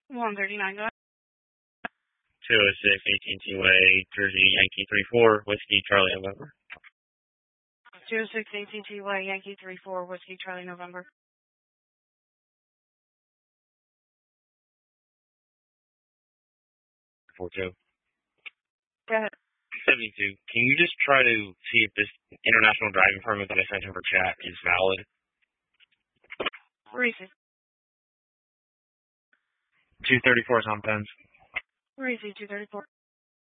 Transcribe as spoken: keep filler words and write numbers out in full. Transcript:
one thirty-nine, go ahead. two oh six A T and T Way, Jersey, Yankee three four, Whiskey, Charlie, November. two oh six A T and T Way, Yankee three four, Whiskey, Charlie, November. four two. Go ahead. seventy-two. Can you just try to see if this international driving permit that I sent him for chat is valid? Receive. two thirty-four Tom Pence. Receive two thirty-four.